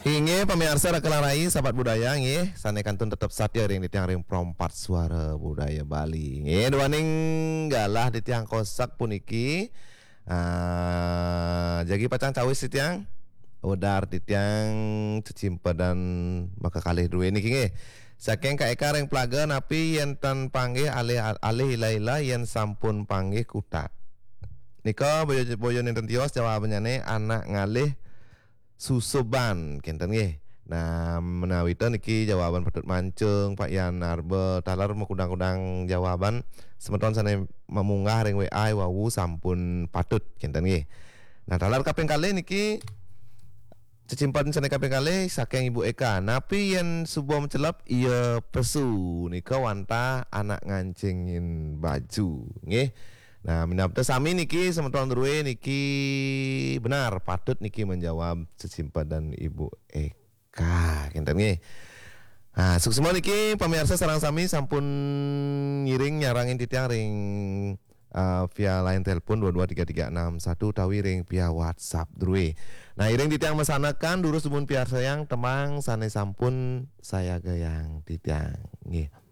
Inge pemirsa Rakelarai sahabat budaya nggih sane kantun tetep satya ring di tiang ring prompat suara budaya Bali. Nggih duaning galah di tiang kosak puniki. Jagi pacang cawis di tiang udar di tiang cecimpa dan maka kalih duwe niki nggih. Saking ka eka ring plaga napi yen tan panggih alih laila yen sampun panggih kutat. Nika boyo nenten tios jawabannya anak ngalih susuban kinten nggih. Nah, menawi itu niki jawaban patut mancung Pak Yan Arbe talar mau kudang-kudang jawaban semeton sane memunggah ring WA wawu sampun patut kinten nggih. Nah, talar kaping kali niki cecimpan sane kaping kali saking Ibu Eka. Napi yen subuh mencelap iya pesu nika wanta anak ngancingin baju nggih. Nah, minapta sami niki semeton druwe niki benar patut niki menjawab Cecimpa dan Ibu Eka kinten nggih. Nah, suksema niki pemirsa sareng sami sampun ngiring nyarangin titiang ring via line telepon 223361 tawi ring via WhatsApp druwe. Nah, iring titiang mesanakan durus sumun piar sayang temang sane sampun saya gayang titiang nggih.